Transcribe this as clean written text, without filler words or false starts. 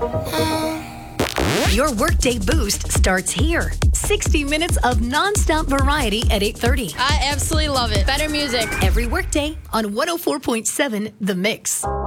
Your Workday Boost starts here. 60 minutes of nonstop variety at 8:30. I absolutely love it. Better music. Every workday on 104.7 The Mix.